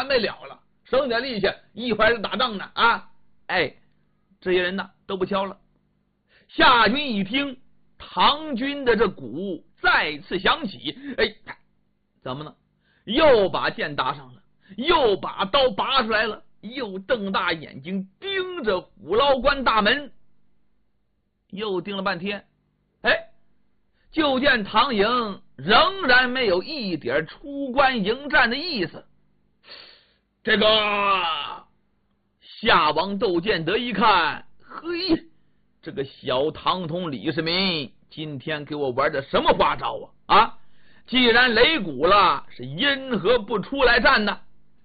准备了了，省点力气，一会儿打仗呢啊！哎，这些人呢都不敲了。夏军一听唐军的这鼓再次响起，哎，怎么呢？又把剑搭上了，又把刀拔出来了，又瞪大眼睛盯着虎牢关大门，又盯了半天。哎，就见唐营仍然没有一点出关迎战的意思。这个夏王窦建德一看，嘿，这个小唐通李世民今天给我玩的什么花招啊！既然擂鼓了，是因何不出来战呢？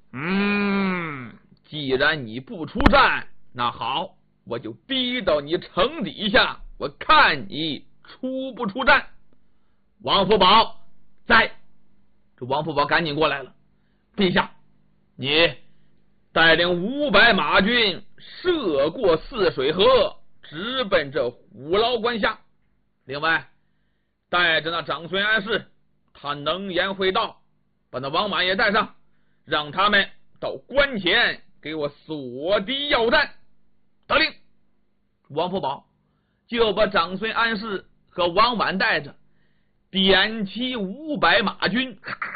既然你不出战，那好，我就逼到你城底下，我看你出不出战。王福宝在，这王福宝赶紧过来了。陛下，你带领500马军涉过泗水河，直奔这虎牢关下。另外带着那长孙安世，他能言会道，把那王满也带上，让他们到关前给我锁敌要战。得令。王福宝就把长孙安世和王满带着，点起500马军，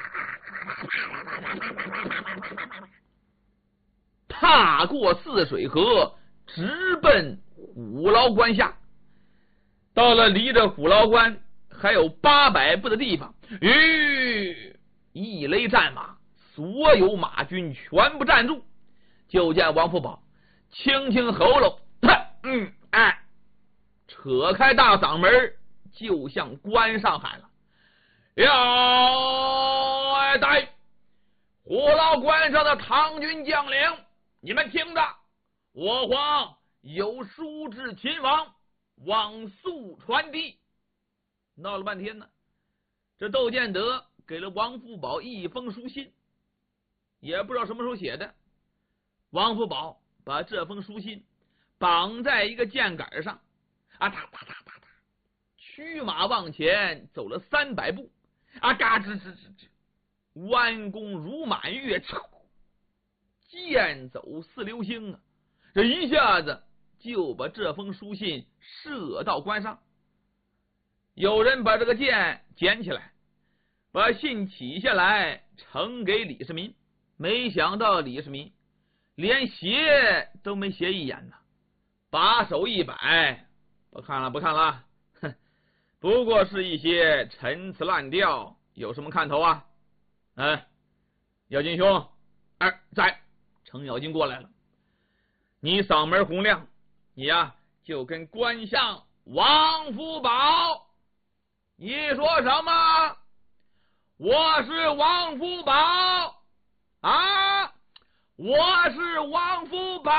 踏过泗水河，直奔虎牢关下。到了离着虎牢关还有800步的地方，一勒战马，所有马军全部站住。就见王福宝清清喉咙，扯开大嗓门，就向关上喊了：要带虎牢关上的唐军将领，你们听着，我皇有书至秦王，往速传递。闹了半天呢，这窦建德给了王福宝一封书信，也不知道什么时候写的。王福宝把这封书信绑在一个箭杆上，驱马往前走了300步，嘎吱吱吱吱，弯弓如满月，箭走似流星啊！这一下子就把这封书信射到关上。有人把这个箭捡起来，把信取下来呈给李世民，没想到李世民连写都没写一眼呢，把手一摆，不看了，不过是一些陈词滥调，有什么看头啊？咬金兄，在。程咬金过来了，你嗓门洪亮，你呀就跟关相王福宝，你说什么？我是王福宝啊！我是王福宝。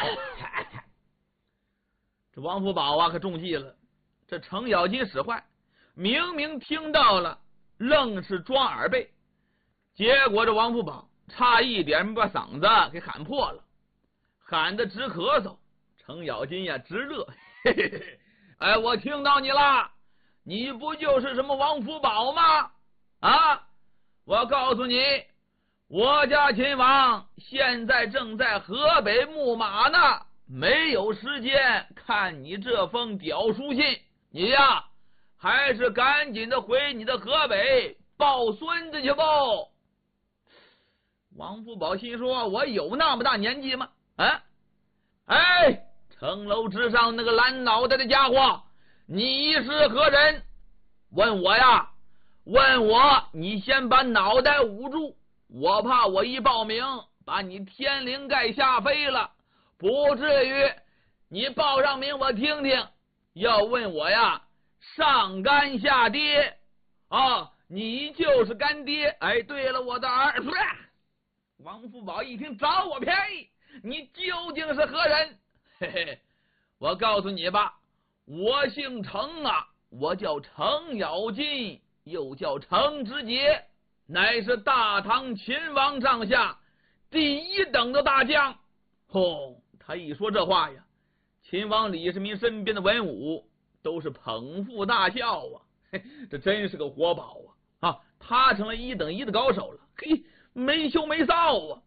这王福宝啊可中计了，这程咬金使坏，明明听到了，愣是装耳背，结果这王福宝差一点把嗓子给喊破了，喊得直咳嗽。程咬金呀直乐，嘿嘿嘿，我听到你了，你不就是什么王福宝吗？我告诉你，我家秦王现在正在河北牧马呢，没有时间看你这封屌书信，你呀还是赶紧的回你的河北抱孙子去吧。王福宝心说，我有那么大年纪吗？城楼之上那个蓝脑袋的家伙，你是何人？问我呀？问我，你先把脑袋捂住，我怕我一报名把你天灵盖吓飞了，不至于你报上名我听听。要问我呀，上干下跌你就是干爹。对了，我的儿。王福宝一听，找我便宜，你究竟是何人？嘿嘿，我告诉你吧，我姓程我叫程咬金，又叫程知节，乃是大唐秦王帐下第1等的大将。他一说这话呀，秦王李世民身边的文武都是捧腹大笑这真是个活宝他成了1等1的高手了，没羞没臊